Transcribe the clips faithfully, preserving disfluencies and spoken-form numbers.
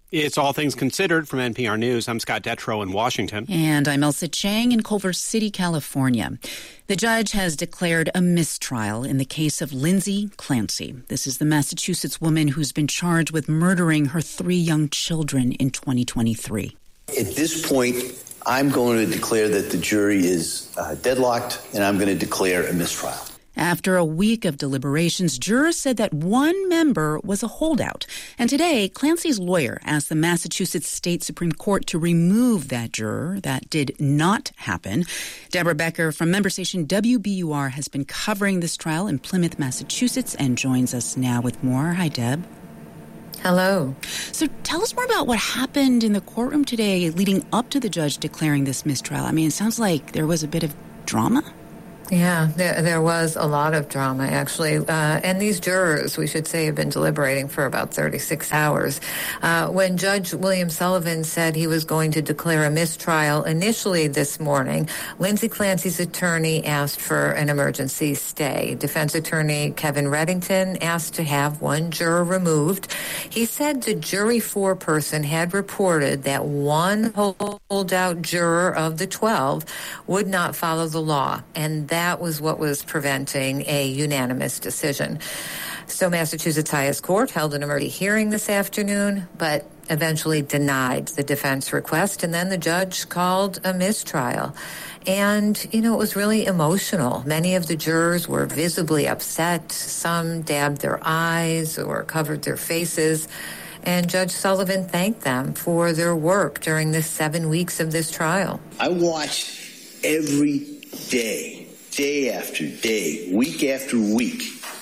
It's All Things Considered from N P R News. I'm Scott Detrow in Washington. And I'm Elsa Chang in Culver City, California. The judge has declared a mistrial in the case of Lindsay Clancy. This is the Massachusetts woman who's been charged with murdering her three young children in twenty twenty-three. At this point, I'm going to declare that the jury is uh, deadlocked, and I'm going to declare a mistrial. After a week of deliberations, jurors said that one member was a holdout. And today, Clancy's lawyer asked the Massachusetts State Supreme Court to remove that juror. That did not happen. Deborah Becker from member station W B U R has been covering this trial in Plymouth, Massachusetts, and joins us now with more. Hi, Deb. Hello. So tell us more about what happened in the courtroom today leading up to the judge declaring this mistrial. I mean, it sounds like there was a bit of drama. Yeah, there, there was a lot of drama, actually. Uh, and these jurors, we should say, have been deliberating for about thirty-six hours. Uh, when Judge William Sullivan said he was going to declare a mistrial initially this morning, Lindsay Clancy's attorney asked for an emergency stay. Defense attorney Kevin Reddington asked to have one juror removed. He said the jury foreperson had reported that one holdout juror of the twelve would not follow the law, and that was what was preventing a unanimous decision. So Massachusetts highest court held an emergency hearing this afternoon, but eventually denied the defense request, and then the judge called a mistrial. And, you know, it was really emotional. Many of the jurors were visibly upset. Some dabbed their eyes or covered their faces. And Judge Sullivan thanked them for their work during the seven weeks of this trial. I watched every day. Day after day, week after week,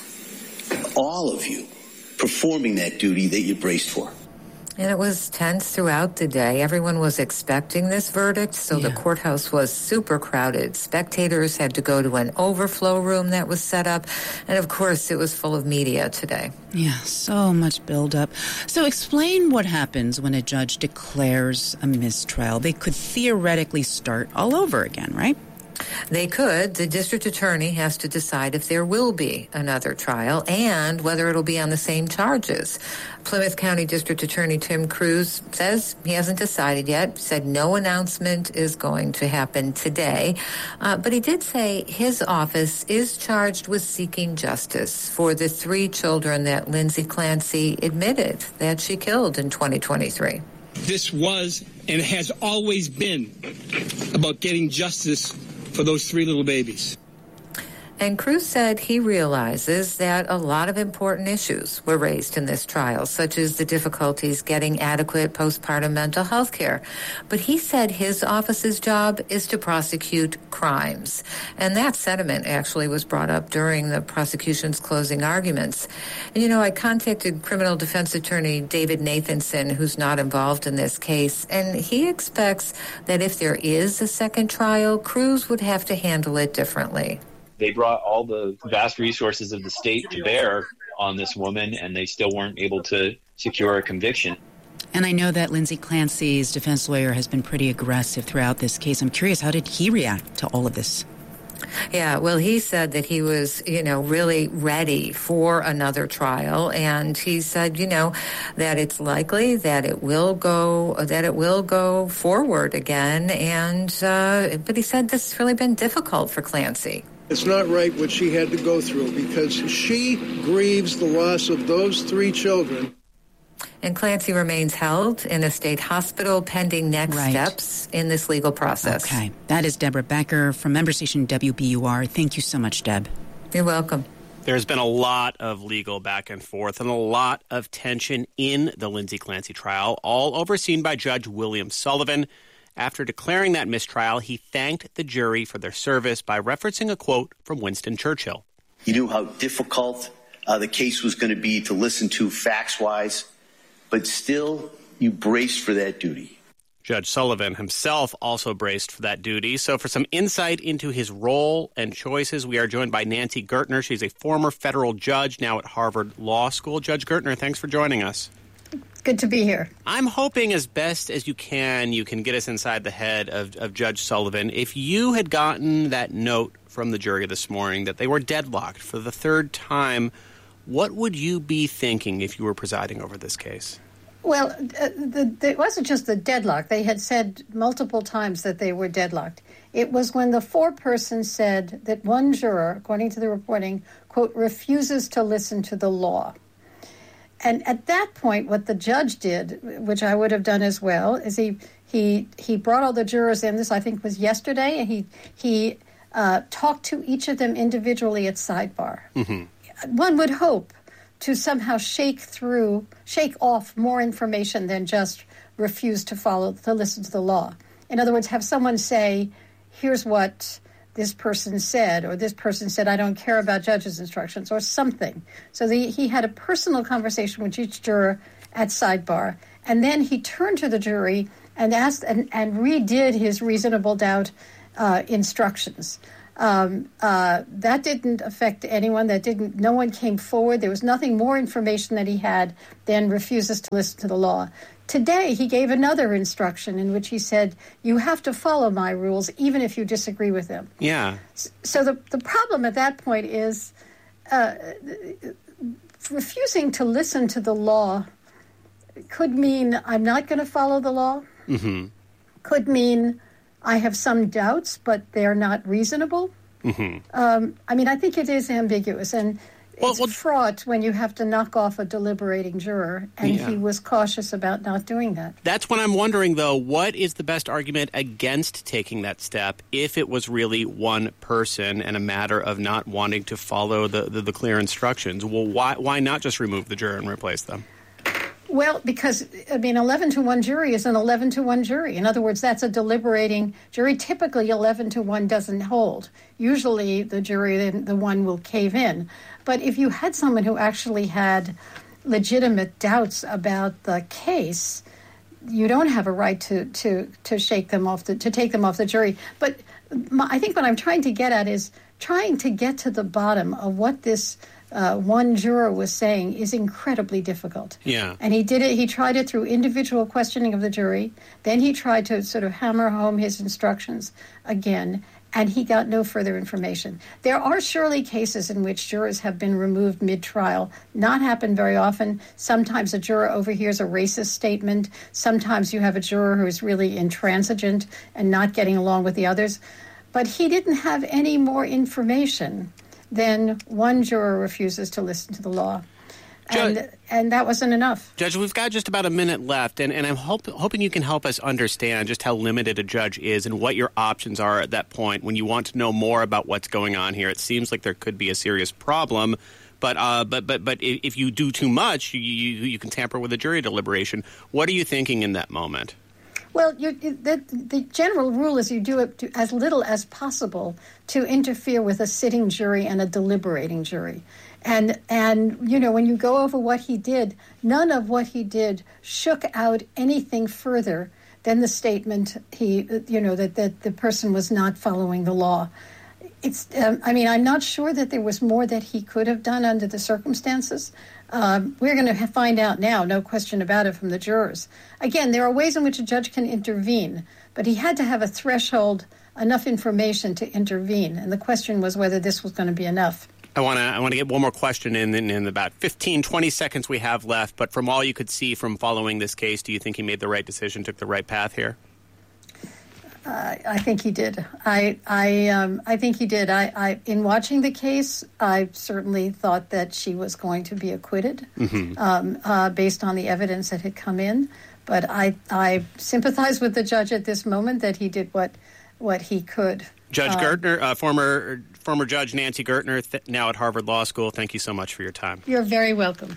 all of you performing that duty that you braced for. And it was tense throughout the day. Everyone was expecting this verdict, so yeah. The courthouse was super crowded. Spectators had to go to an overflow room that was set up, and of course, it was full of media today. Yeah, so much buildup. So explain what happens when a judge declares a mistrial. They could theoretically start all over again, right? They could. The district attorney has to decide if there will be another trial and whether it'll be on the same charges. Plymouth County District Attorney Tim Cruz says he hasn't decided yet, said no announcement is going to happen today. Uh, but he did say his office is charged with seeking justice for the three children that Lindsay Clancy admitted that she killed in twenty twenty-three. This was and has always been about getting justice for those three little babies. And Cruz said he realizes that a lot of important issues were raised in this trial, such as the difficulties getting adequate postpartum mental health care. But he said his office's job is to prosecute crimes. And that sentiment actually was brought up during the prosecution's closing arguments. And, you know, I contacted criminal defense attorney David Nathanson, who's not involved in this case, and he expects that if there is a second trial, Cruz would have to handle it differently. They brought all the vast resources of the state to bear on this woman, and they still weren't able to secure a conviction. And I know that Lindsay Clancy's defense lawyer has been pretty aggressive throughout this case. I'm curious, how did he react to all of this? Yeah, well, he said that he was, you know, really ready for another trial, and he said, you know, that it's likely that it will go, that it will go forward again, and uh, but he said this has really been difficult for Clancy. It's not right what she had to go through because she grieves the loss of those three children. And Clancy remains held in a state hospital pending next right. steps in this legal process. Okay. That is Deborah Becker from member station W B U R. Thank you so much, Deb. You're welcome. There's been a lot of legal back and forth and a lot of tension in the Lindsay Clancy trial, all overseen by Judge William Sullivan. After declaring that mistrial, he thanked the jury for their service by referencing a quote from Winston Churchill. You knew how difficult uh, the case was going to be to listen to facts-wise, but still you braced for that duty. Judge Sullivan himself also braced for that duty. So for some insight into his role and choices, we are joined by Nancy Gertner. She's a former federal judge, now at Harvard Law School. Judge Gertner, thanks for joining us. Good to be here. I'm hoping as best as you can, you can get us inside the head of, of Judge Sullivan. If you had gotten that note from the jury this morning that they were deadlocked for the third time, what would you be thinking if you were presiding over this case? Well, uh, the, the, it wasn't just the deadlock. They had said multiple times that they were deadlocked. It was when the foreperson said that one juror, according to the reporting, quote, refuses to listen to the law. And at that point, what the judge did, which I would have done as well, is he he he brought all the jurors in. This, I think, was yesterday, and he he uh, talked to each of them individually at sidebar. Mm-hmm. One would hope to somehow shake through, shake off more information than just refuse to follow, to listen to the law. In other words, have someone say, here's what this person said, or this person said, I don't care about judge's instructions, or something. So the, he had a personal conversation with each juror at sidebar, and then he turned to the jury and asked and, and redid his reasonable doubt uh, instructions. Um, uh, that didn't affect anyone. That didn't. No one came forward. There was nothing more information that he had than refuses to listen to the law. Today, he gave another instruction in which he said, you have to follow my rules, even if you disagree with them. Yeah. So the, the problem at that point is uh, refusing to listen to the law could mean I'm not going to follow the law. Mm-hmm. Could mean I have some doubts, but they're not reasonable. Mm-hmm. Um, I mean, I think it is ambiguous, and well, it's well, fraught when you have to knock off a deliberating juror, and yeah. he was cautious about not doing that. That's when I'm wondering, though, what is the best argument against taking that step if it was really one person and a matter of not wanting to follow the, the, the clear instructions? Well, why why not just remove the juror and replace them? Well, because, I mean, eleven to one jury is an eleven to one jury. In other words, that's a deliberating jury. Typically, eleven to one doesn't hold. Usually, the jury, the one will cave in. But if you had someone who actually had legitimate doubts about the case, you don't have a right to, to, to shake them off, the, to take them off the jury. But my, I think what I'm trying to get at is trying to get to the bottom of what this Uh, one juror was saying is incredibly difficult. Yeah. And he did it, he tried it through individual questioning of the jury. Then he tried to sort of hammer home his instructions again, and he got no further information. There are surely cases in which jurors have been removed mid-trial. Not happen very often. Sometimes a juror overhears a racist statement. Sometimes you have a juror who is really intransigent and not getting along with the others. But he didn't have any more information then one juror refuses to listen to the law. And, Judge, and that wasn't enough. Judge, we've got just about a minute left, and, and I'm hope, hoping you can help us understand just how limited a judge is and what your options are at that point when you want to know more about what's going on here. It seems like there could be a serious problem, but uh, but but but if you do too much, you, you, you can tamper with a jury deliberation. What are you thinking in that moment? Well, you, the, the general rule is you do it to, as little as possible to interfere with a sitting jury and a deliberating jury. And, and you know, when you go over what he did, none of what he did shook out anything further than the statement he, you know, that, that the person was not following the law. It's, um, I mean, I'm not sure that there was more that he could have done under the circumstances. Um, we're going to find out now, no question about it, from the jurors. Again, there are ways in which a judge can intervene, but he had to have a threshold, enough information to intervene. And the question was whether this was going to be enough. I want to I want to get one more question in, in in about fifteen, twenty seconds we have left. But from all you could see from following this case, do you think he made the right decision, took the right path here? Uh, I think he did. I I um, I think he did. I, I in watching the case, I certainly thought that she was going to be acquitted mm-hmm. um, uh, based on the evidence that had come in. But I I sympathize with the judge at this moment that he did what what he could. Judge um, Gertner, uh, former former Judge Nancy Gertner, th- now at Harvard Law School. Thank you so much for your time. You're very welcome.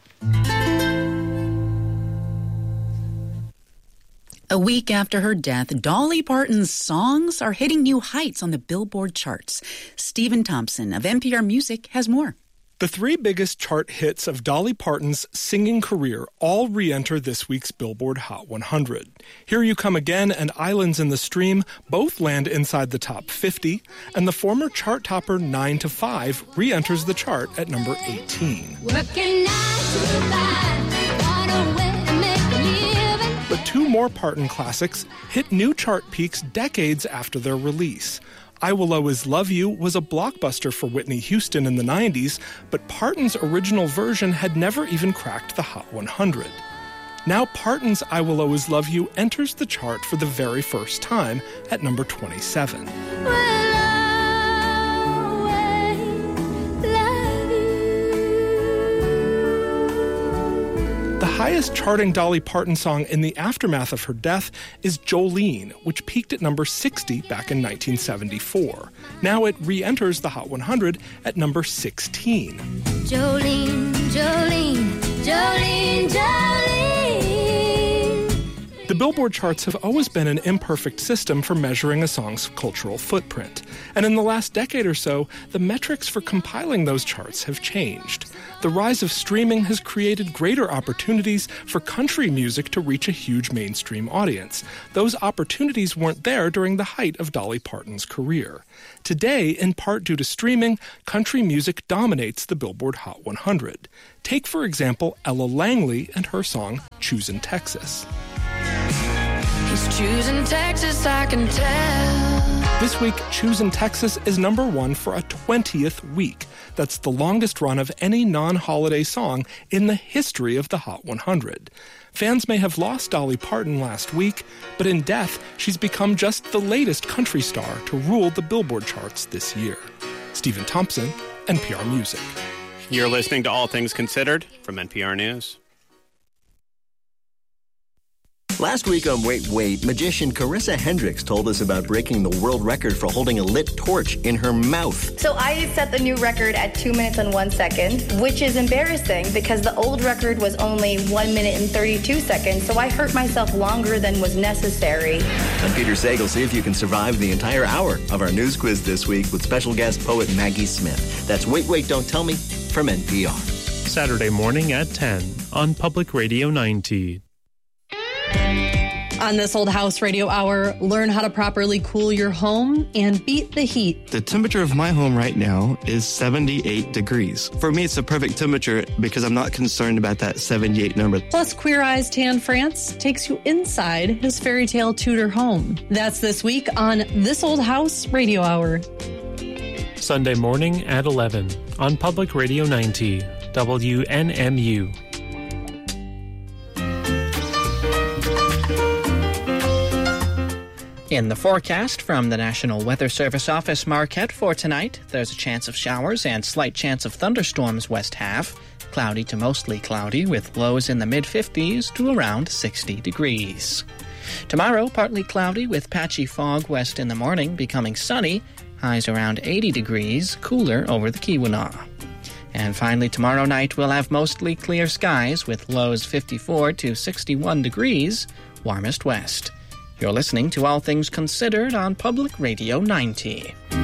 A week after her death, Dolly Parton's songs are hitting new heights on the Billboard charts. Stephen Thompson of N P R Music has more. The three biggest chart hits of Dolly Parton's singing career all re-enter this week's Billboard Hot one hundred. Here You Come Again and Islands in the Stream both land inside the top fifty, and the former chart topper nine to five re-enters the chart at number eighteen. Working nine to five, what a way to make a living. But two more Parton classics hit new chart peaks decades after their release. I Will Always Love You was a blockbuster for Whitney Houston in the nineties, but Parton's original version had never even cracked the Hot one hundred. Now Parton's I Will Always Love You enters the chart for the very first time at number twenty-seven. The highest charting Dolly Parton song in the aftermath of her death is Jolene, which peaked at number sixty back in nineteen seventy-four. Now it re-enters the Hot one hundred at number sixteen. Jolene, Jolene, Jolene, Jolene. The Billboard charts have always been an imperfect system for measuring a song's cultural footprint. And in the last decade or so, the metrics for compiling those charts have changed. The rise of streaming has created greater opportunities for country music to reach a huge mainstream audience. Those opportunities weren't there during the height of Dolly Parton's career. Today, in part due to streaming, country music dominates the Billboard Hot one hundred. Take, for example, Ella Langley and her song, Choosin' Texas. He's choosing Texas, I can tell. This week, Choosin' Texas is number one for a twentieth week. That's the longest run of any non-holiday song in the history of the Hot one hundred. Fans may have lost Dolly Parton last week, but in death, she's become just the latest country star to rule the Billboard charts this year. Stephen Thompson, N P R Music. You're listening to All Things Considered from N P R News. Last week on Wait, Wait, magician Carissa Hendricks told us about breaking the world record for holding a lit torch in her mouth. So I set the new record at two minutes and one second, which is embarrassing because the old record was only one minute and thirty-two seconds, so I hurt myself longer than was necessary. I'm Peter Sagal. See if you can survive the entire hour of our news quiz this week with special guest poet Maggie Smith. That's Wait, Wait, Don't Tell Me from N P R. Saturday morning at ten on Public Radio ninety. On This Old House Radio Hour, learn how to properly cool your home and beat the heat. The temperature of my home right now is seventy-eight degrees. For me, it's the perfect temperature because I'm not concerned about that seventy-eight number. Plus, Queer Eyes Tan France takes you inside his fairy tale Tudor home. That's this week on This Old House Radio Hour. Sunday morning at eleven on Public Radio ninety, W N M U. In the forecast from the National Weather Service Office Marquette for tonight, there's a chance of showers and slight chance of thunderstorms west half. Cloudy to mostly cloudy with lows in the mid-fifties to around sixty degrees. Tomorrow, partly cloudy with patchy fog west in the morning, becoming sunny. Highs around eighty degrees, cooler over the Keweenaw. And finally, tomorrow night we'll have mostly clear skies with lows fifty-four to sixty-one degrees, warmest west. You're listening to All Things Considered on Public Radio ninety.